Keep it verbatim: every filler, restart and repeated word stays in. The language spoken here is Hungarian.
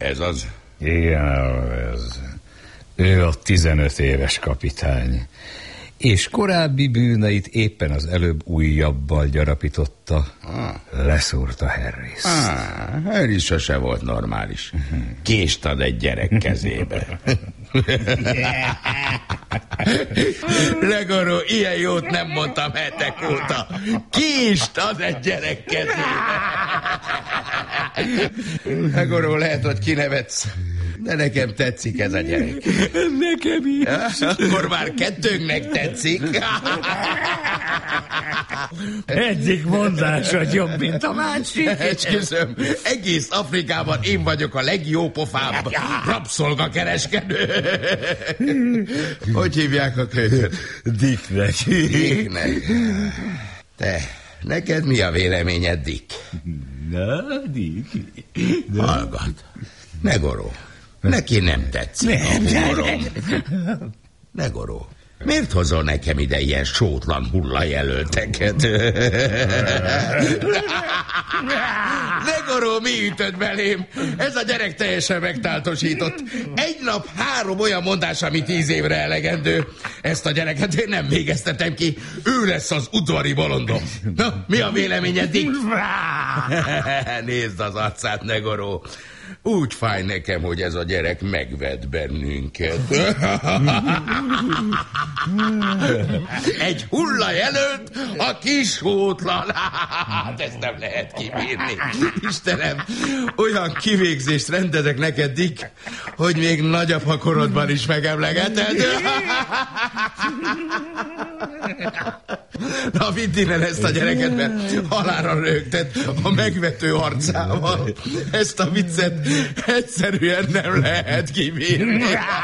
Ez az? Igen, ez. Ő a tizenöt éves kapitány. És korábbi bűneit éppen az előbb újabbal gyarapította. Ah. Leszúrta Harris. Ah, Harris sose volt normális. Kést ad egy gyerek kezébe. Legoró, ilyen jót nem mondtam hetek óta. Kést ad egy gyerek kezébe. Legoró, lehet, hogy kinevetsz, de nekem tetszik ez a gyerek. Nekem is. Ja, akkor már kettőnknek tetszik. Egyik mondása jobb, mint a másik. Esküszöm, egész Afrikában én vagyok a legjópofább rabszolgakereskedő. Hogy hívják a kölyköt? Dicknek. Dicknek. Te, neked mi a véleményed, Dick? Na, Dick. Hallgat. Negoró. Neki nem tetszik a humorom. Negoró, miért hozol nekem ide ilyen sótlan hullajelölteket? Negoró, mi ütött belém? Ez a gyerek teljesen megtáltosított. Egy nap három olyan mondás, ami tíz évre elegendő. Ezt a gyereket én nem végeztetem ki. Ő lesz az udvari bolondom. Na, mi a véleményed, Dick? Nézd az arcát, Negoró. Úgy fáj nekem, hogy ez a gyerek megvett bennünket. Egy hullajelölt, a kis hótlan. Hát ezt nem lehet kibírni. Istenem, olyan kivégzést rendezek neked, Dick, hogy még nagyapa korodban is megemlegeted. Na, vidd innen ezt a gyereket, mert halálra rögted a megvető arcával. Ezt a viccet egyszerűen nem lehet kibírni.